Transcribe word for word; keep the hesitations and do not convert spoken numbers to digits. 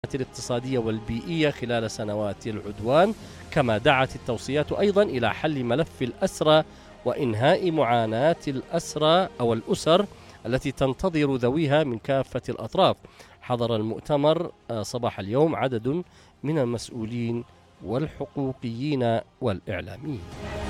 الاقتصادية والبيئية خلال سنوات العدوان، كما دعت التوصيات أيضا إلى حل ملف الأسرى وإنهاء معاناة الأسرى أو الأسر التي تنتظر ذويها من كافة الأطراف. حضر المؤتمر صباح اليوم عدد من المسؤولين والحقوقيين والإعلاميين.